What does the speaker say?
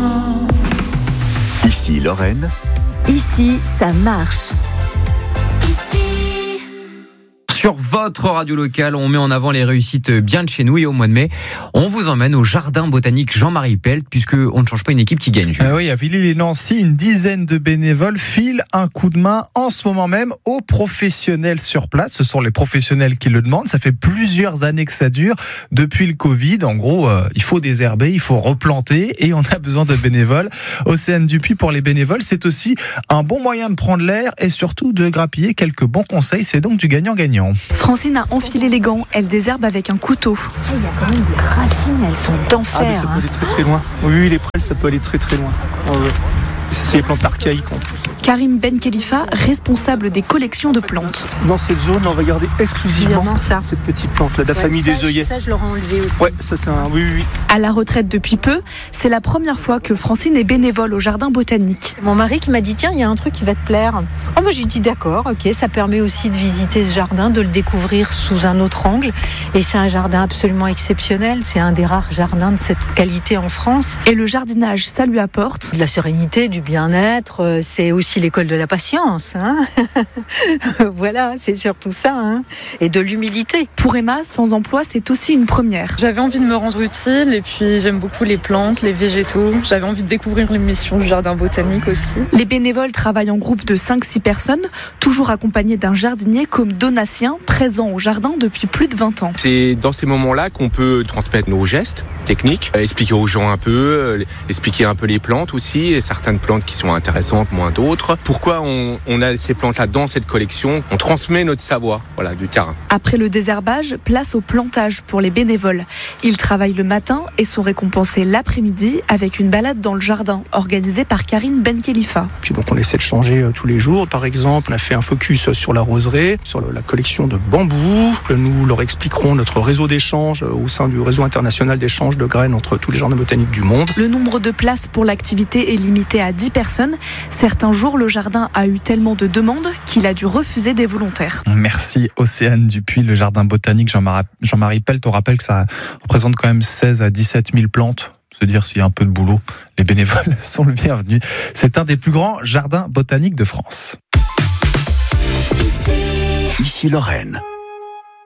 Ici Lorraine. Ici, ça marche. Sur votre radio locale, on met en avant les réussites bien de chez nous et au mois de mai, on vous emmène au jardin botanique Jean-Marie Pelt puisque on ne change pas une équipe qui gagne. Oui, à Villiers-les-Nancy, une dizaine de bénévoles filent un coup de main en ce moment même aux professionnels sur place. Ce sont les professionnels qui le demandent. Ça fait plusieurs années que ça dure depuis le Covid. En gros, il faut désherber, il faut replanter et on a besoin de bénévoles. Océane Dupuis, pour les bénévoles, c'est aussi un bon moyen de prendre l'air et surtout de grappiller quelques bons conseils. C'est donc du gagnant-gagnant. Francine a enfilé les gants, elle désherbe avec un couteau. Il y a quand même des racines, elles sont d'enfer. Ah mais ça peut aller très très loin. Oui, les prêles, ça peut aller très très loin. C'est les plantes archaïques en plus. Karim Ben Khalifa, responsable des collections de plantes. Dans cette zone, on va garder exclusivement cette petite plante-là, de la famille des œillets. Ça, je l'aurais enlevé aussi. Ouais, ça c'est un... Oui. À la retraite depuis peu, c'est la première fois que Francine est bénévole au jardin botanique. Mon mari qui m'a dit, tiens, il y a un truc qui va te plaire. Oh, moi j'ai dit d'accord, ok, ça permet aussi de visiter ce jardin, de le découvrir sous un autre angle. Et c'est un jardin absolument exceptionnel. C'est un des rares jardins de cette qualité en France. Et le jardinage, ça lui apporte de la sérénité, du bien-être. C'est aussi l'école de la patience. Hein. Voilà, c'est surtout ça. Hein. Et de l'humilité. Pour Emma, sans emploi, c'est aussi une première. J'avais envie de me rendre utile et puis j'aime beaucoup les plantes, les végétaux. J'avais envie de découvrir les missions du jardin botanique aussi. Les bénévoles travaillent en groupe de 5-6 personnes, toujours accompagnés d'un jardinier comme Donatien, présent au jardin depuis plus de 20 ans. C'est dans ces moments-là qu'on peut transmettre nos gestes techniques, expliquer aux gens un peu, expliquer un peu les plantes aussi, et certaines plantes qui sont intéressantes, moins d'autres. Pourquoi on a ces plantes-là dans cette collection? On transmet notre savoir, du terrain. Après le désherbage, place au plantage pour les bénévoles. Ils travaillent le matin et sont récompensés l'après-midi avec une balade dans le jardin organisée par Karim Ben Khalifa. Puis donc on essaie de changer tous les jours. Par exemple, on a fait un focus sur la roseraie, sur la collection de bambous. Nous leur expliquerons notre réseau d'échange au sein du réseau international d'échange de graines entre tous les jardins botaniques du monde. Le nombre de places pour l'activité est limité à 10 personnes. Certains jours, le jardin a eu tellement de demandes qu'il a dû refuser des volontaires. Merci Océane Dupuis. Le jardin botanique Jean-Marie Pelt, on rappelle que ça représente quand même 16 à 17 000 plantes. Se dire s'il y a un peu de boulot, les bénévoles sont le bienvenu. C'est un des plus grands jardins botaniques de France. Ici Lorraine.